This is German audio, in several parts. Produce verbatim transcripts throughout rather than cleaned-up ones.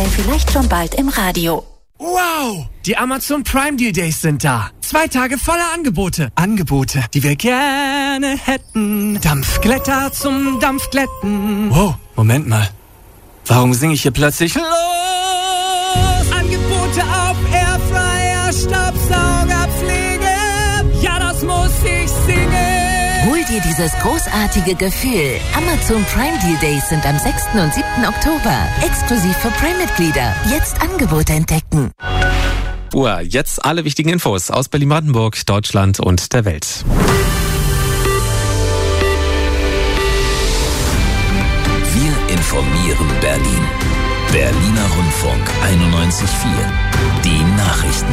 vielleicht schon bald im Radio. Wow! Die Amazon Prime Deal Days sind da. Zwei Tage voller Angebote. Angebote, die wir gerne hätten. Dampfglätter zum Dampfglätten. Wow, Moment mal. Warum singe ich hier plötzlich los? Angebote auf Airfryer, Staubsauger, Pflege. Ja, das muss ich singen. Hol dir dieses großartige Gefühl. Amazon Prime Deal Days sind am sechsten und siebten Oktober. Exklusiv für Prime-Mitglieder. Jetzt Angebote entdecken. Uhr, jetzt alle wichtigen Infos aus Berlin-Brandenburg, Deutschland und der Welt. Wir informieren Berlin. Berliner Rundfunk einundneunzig Komma vier. Die Nachrichten.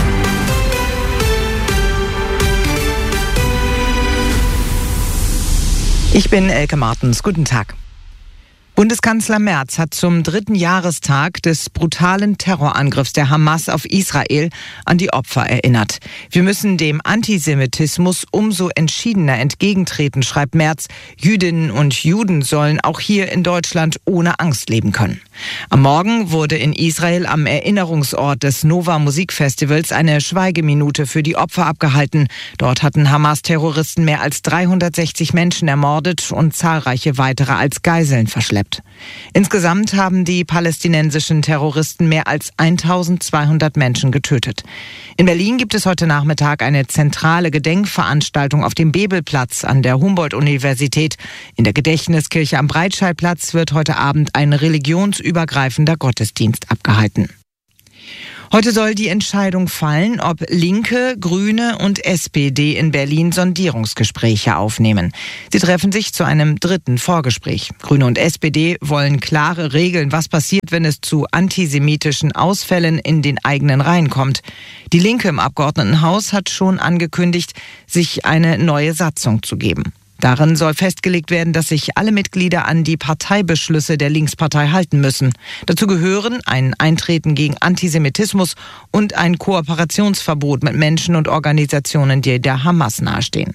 Ich bin Elke Martens. Guten Tag. Bundeskanzler Merz hat zum dritten Jahrestag des brutalen Terrorangriffs der Hamas auf Israel an die Opfer erinnert. Wir müssen dem Antisemitismus umso entschiedener entgegentreten, schreibt Merz. Jüdinnen und Juden sollen auch hier in Deutschland ohne Angst leben können. Am Morgen wurde in Israel am Erinnerungsort des Nova Musikfestivals eine Schweigeminute für die Opfer abgehalten. Dort hatten Hamas-Terroristen mehr als dreihundertsechzig Menschen ermordet und zahlreiche weitere als Geiseln verschleppt. Insgesamt haben die palästinensischen Terroristen mehr als eintausendzweihundert Menschen getötet. In Berlin gibt es heute Nachmittag eine zentrale Gedenkveranstaltung auf dem Bebelplatz an der Humboldt-Universität. In der Gedächtniskirche am Breitscheidplatz wird heute Abend ein religionsübergreifender Gottesdienst abgehalten. Heute soll die Entscheidung fallen, ob Linke, Grüne und S P D in Berlin Sondierungsgespräche aufnehmen. Sie treffen sich zu einem dritten Vorgespräch. Grüne und S P D wollen klare Regeln, was passiert, wenn es zu antisemitischen Ausfällen in den eigenen Reihen kommt. Die Linke im Abgeordnetenhaus hat schon angekündigt, sich eine neue Satzung zu geben. Darin soll festgelegt werden, dass sich alle Mitglieder an die Parteibeschlüsse der Linkspartei halten müssen. Dazu gehören ein Eintreten gegen Antisemitismus und ein Kooperationsverbot mit Menschen und Organisationen, die der Hamas nahestehen.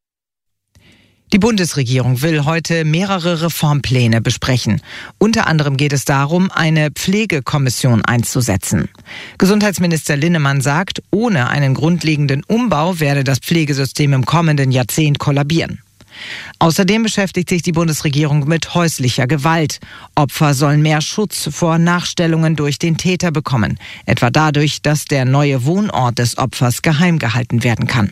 Die Bundesregierung will heute mehrere Reformpläne besprechen. Unter anderem geht es darum, eine Pflegekommission einzusetzen. Gesundheitsminister Linnemann sagt, ohne einen grundlegenden Umbau werde das Pflegesystem im kommenden Jahrzehnt kollabieren. Außerdem beschäftigt sich die Bundesregierung mit häuslicher Gewalt. Opfer sollen mehr Schutz vor Nachstellungen durch den Täter bekommen, etwa dadurch, dass der neue Wohnort des Opfers geheim gehalten werden kann.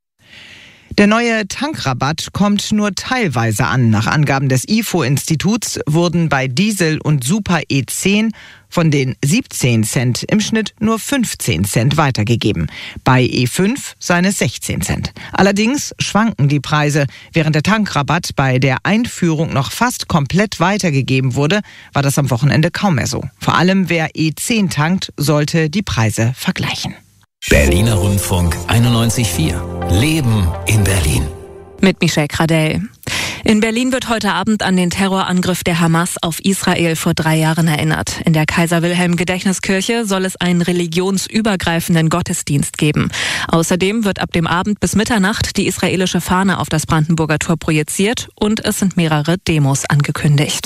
Der neue Tankrabatt kommt nur teilweise an. Nach Angaben des I F O-Instituts wurden bei Diesel und Super E zehn von den siebzehn Cent im Schnitt nur fünfzehn Cent weitergegeben. Bei E fünf seien es sechzehn Cent. Allerdings schwanken die Preise. Während der Tankrabatt bei der Einführung noch fast komplett weitergegeben wurde, war das am Wochenende kaum mehr so. Vor allem wer E zehn tankt, sollte die Preise vergleichen. Berliner Rundfunk einundneunzig Komma vier. Leben in Berlin. Mit Michelle Gradell. In Berlin wird heute Abend an den Terrorangriff der Hamas auf Israel vor drei Jahren erinnert. In der Kaiser-Wilhelm-Gedächtniskirche soll es einen religionsübergreifenden Gottesdienst geben. Außerdem wird ab dem Abend bis Mitternacht die israelische Fahne auf das Brandenburger Tor projiziert und es sind mehrere Demos angekündigt.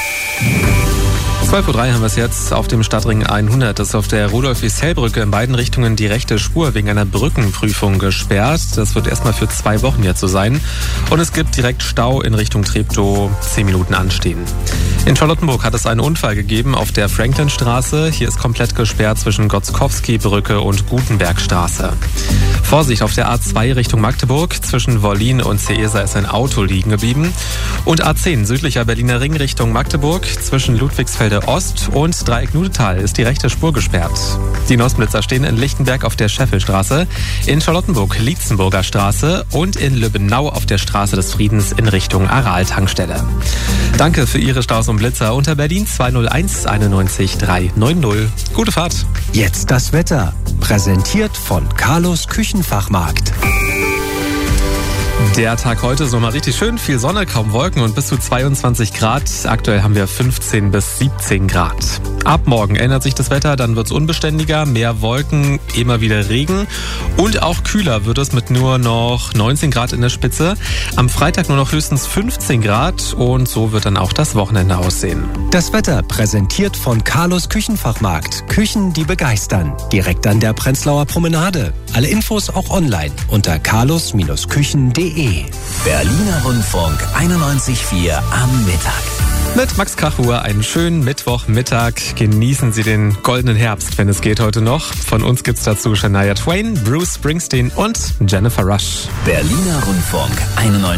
zwölf Uhr drei haben wir es jetzt auf dem Stadtring hundert. Das ist auf der Rudolf-Wiesel-Brücke in beiden Richtungen die rechte Spur wegen einer Brückenprüfung gesperrt. Das wird erstmal für zwei Wochen jetzt so sein. Und es gibt direkt Stau in Richtung Treptow, zehn Minuten anstehen. In Charlottenburg hat es einen Unfall gegeben auf der Franklinstraße. Hier ist komplett gesperrt zwischen Gotzkowski-Brücke und Gutenbergstraße. Vorsicht auf der A zwei Richtung Magdeburg. Zwischen Wollin und Ceesa ist ein Auto liegen geblieben. Und A zehn südlicher Berliner Ring Richtung Magdeburg. Zwischen Ludwigsfelde Ost und Dreieck Nudetal ist die rechte Spur gesperrt. Die Nosblitzer stehen in Lichtenberg auf der Scheffelstraße, in Charlottenburg Lietzenburger Straße und in Lübbenau auf der Straße des Friedens in Richtung Aral-Tankstelle. Danke für Ihre Staus und Blitzer unter Berlin zwei null eins einundneunzig drei neun null. Gute Fahrt. Jetzt das Wetter. Präsentiert von Carlos Küchenfachmarkt. Der Tag heute ist nochmal richtig schön, viel Sonne, kaum Wolken und bis zu zweiundzwanzig Grad. Aktuell haben wir fünfzehn bis siebzehn Grad. Ab morgen ändert sich das Wetter, dann wird es unbeständiger, mehr Wolken, immer wieder Regen und auch kühler wird es mit nur noch neunzehn Grad in der Spitze. Am Freitag nur noch höchstens fünfzehn Grad und so wird dann auch das Wochenende aussehen. Das Wetter präsentiert von Carlos Küchenfachmarkt. Küchen, die begeistern. Direkt an der Prenzlauer Promenade. Alle Infos auch online unter carlos Küchen punkt de. Berliner Rundfunk einundneunzig Komma vier am Mittag. Mit Max Krachuhr einen schönen Mittwochmittag. Genießen Sie den goldenen Herbst, wenn es geht heute noch. Von uns gibt's dazu Shania Twain, Bruce Springsteen und Jennifer Rush. Berliner Rundfunk einundneunzig